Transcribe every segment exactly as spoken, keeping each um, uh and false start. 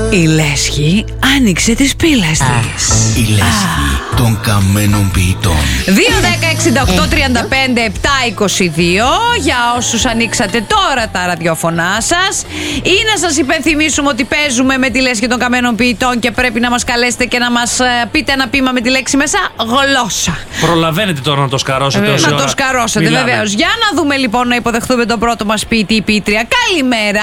Η Λέσχη άνοιξε τις πύλες της. Η Λέσχη των καμένων ποιητών. δύο δέκα εξήντα οκτώ τριάντα πέντε επτά είκοσι δύο. Για όσους ανοίξατε τώρα τα ραδιόφωνά σας, ή να σας υπενθυμίσουμε ότι παίζουμε με τη Λέσχη των καμένων ποιητών και πρέπει να μας καλέσετε και να μας πείτε ένα ποίημα με τη λέξη μέσα γλώσσα. Προλαβαίνετε τώρα να το σκαρώσετε. Να το σκαρώσετε, βεβαίως. Για να δούμε λοιπόν, να υποδεχτούμε τον πρώτο μας ποιητή ή ποιήτρια. Καλημέρα.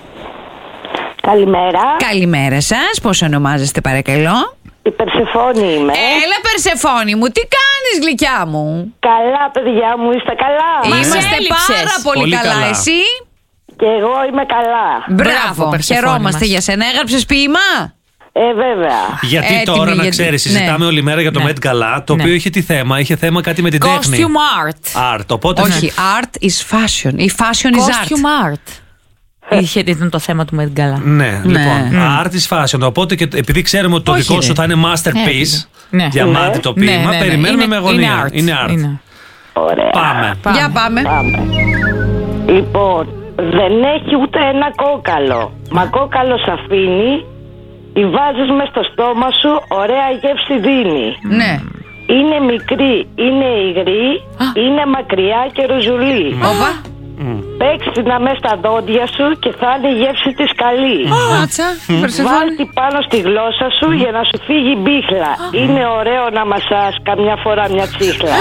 Καλημέρα. Καλημέρα σας. Πώς ονομάζεστε, παρακαλώ? Η Περσεφόνη είμαι. Έλα, Περσεφόνη μου, τι κάνεις, γλυκιά μου? Καλά, παιδιά μου, είστε καλά? Είμαστε πάρα πολύ, πολύ καλά. καλά. Εσύ? Και εγώ είμαι καλά. Μπράβο, Περσεφόνη χαιρόμαστε μας. για σένα. Έγραψες ποίημα? Ε, βέβαια. Γιατί Έτοιμη, τώρα, να γιατί- ξέρεις, συζητάμε ναι. όλη μέρα για το Ναι. Met Gala, το Ναι. οποίο είχε τι θέμα? Είχε θέμα κάτι με την τέχνη. Costume art. Art. Οπότε Όχι, art is fashion. Η fashion is art. Costume art. Είχε, ήταν το θέμα του Met Gala. Ναι, Ναι. λοιπόν, art is fashion. Οπότε και επειδή ξέρουμε ότι το Όχι, δικό ρε. σου θα είναι masterpiece, Ναι. διαμάντι το Ναι, ποίημα, ναι, ναι. περιμένουμε Είναι- με αγωνία. Είναι art. Είναι art. Είναι. Ωραία. Πάμε. Για πάμε. Πάμε. Λοιπόν, δεν έχει ούτε ένα κόκαλο. Μα κόκαλο σ' αφήνει, τη βάζεις μες στο στόμα σου, ωραία γεύση δίνει. Ναι. Είναι μικρή, είναι υγρή, είναι μακριά και ρουζουλή. Όπα. Παίξτε να μες στα δόντια σου και θα είναι η γεύση της καλή. Μάτσα, Περσεφόνη. Βάλτε πάνω στη γλώσσα σου για να σου φύγει μπίχλα. Είναι ωραίο να μασάς καμιά φορά μια τσίχλα.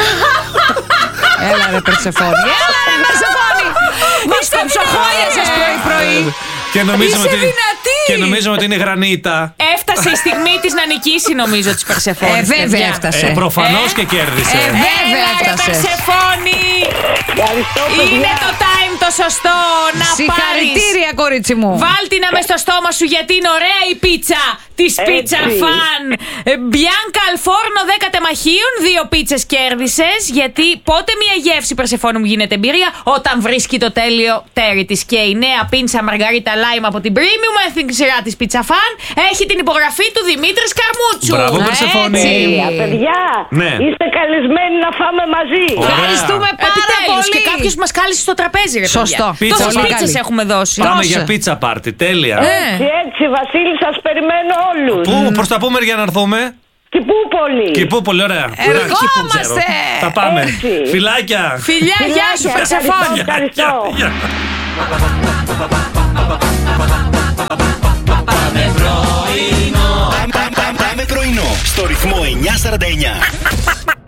Έλα ρε Περσεφόνη. Έλα ρε Περσεφόνη. Μας το ψοχόλιασες πρωί-πρωί. Και νομίζουμε Είσαι ότι, δυνατή. και νομίζουμε ότι είναι γρανίτα. Έφτασε η στιγμή της να νικήσει, νομίζω, της Περσεφόνης. Ε, βέβαια παιδιά. έφτασε. Ε, προφανώς Ε, και κέρδισε. ε, βέβαια Έλα, ρε έφτασε. Περσεφόνη. Ευχαριστώ, παιδιά. Είναι το time το σωστό να πάρεις. Συγχαρητήρια, κορίτσι μου. Βάλτινα μες στο στόμα σου, γιατί είναι ωραία η πίτσα της Έτσι. Πίτσα Φαν. Μπιάνκα Αλφόρνο δέκα τεμαχίων, δύο πίτσες κέρδισες. Γιατί πότε μια γεύση, Περσεφόνη μου, γίνεται εμπειρία? Όταν βρίσκει το τέλειο τέρι της. Και η νέα πίνσα Μαργαρίτα Λάιμ από την Premium Ethnic σειρά της Πίτσα Φαν έχει την υπογραφή του Δημήτρη Καρμούτσου. Μπράβο, Περσεφόνη. Έτσι. Τέλεια, παιδιά. Ναι. Είστε καλεσμένοι να φάμε μαζί. Ωραία. Ευχαριστούμε πάρα Επιτέλους, πολύ. και κάποιος που μας κάλεσε στο τραπέζι, ρε παιδιά. Σωστό. Πίτσα Τόσες Φαν. πίτσες έχουμε δώσει. Πάμε Δώσε. για πίτσα πάρτι. Τέλεια. Ε. Έτσι, έτσι, Βασίλη, σας περιμένω όλους. Πού, προς τα πού μεριά να έρθουμε? Και πού πολύ. Και πού, πολύ ωραία. Εντάξει, που ξέρω. Ερχόμαστε. Θα πάμε. Έτσι. Φιλάκια. Φιλιά, γεια σου, Φιλάκια, Περσεφόνη. ευχαριστώ. Γεια. Πάμε πρωινό στο ρυθμό εννιά σαράντα εννιά.